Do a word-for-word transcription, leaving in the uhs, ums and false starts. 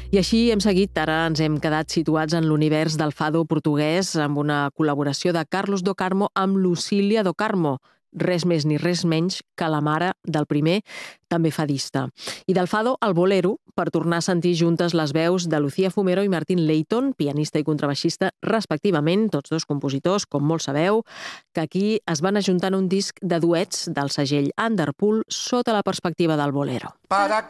I així hem seguit, ara ens hem quedat situats en l'univers del fado portuguès amb una col·laboració de Carlos do Carmo amb Lucília do Carmo, res més ni res menys que la mare del primer, també fadista. I del fado al bolero, per tornar a sentir juntes les veus de Lucía Fumero i Martín Leighton, pianista i contrabaixista respectivament, tots dos compositors, com molt sabeu, que aquí es van ajuntar en un disc de duets del segell Underpool sota la perspectiva del bolero. Para